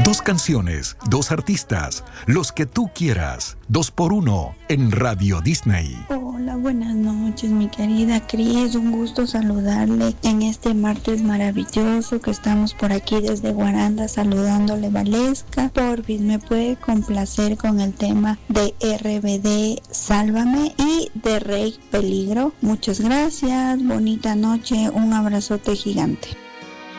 2 canciones, 2 artistas, los que tú quieras. 2x1 en Radio Disney. Hola, buenas noches, mi querida Cris. Un gusto saludarle en este martes maravilloso que estamos por aquí desde Guaranda saludándole, Valesca. Porfis, me puede complacer con el tema de RBD Sálvame y de Rey Peligro. Muchas gracias, bonita noche, un abrazote gigante.